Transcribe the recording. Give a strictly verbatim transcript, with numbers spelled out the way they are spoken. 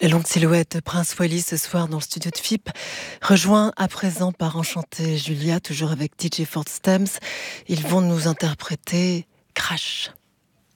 La longue silhouette de Prince Wally ce soir dans le studio de F I P, rejoint à présent par Enchanté Julia, toujours avec D J Fort Stems. Ils vont nous interpréter Crash.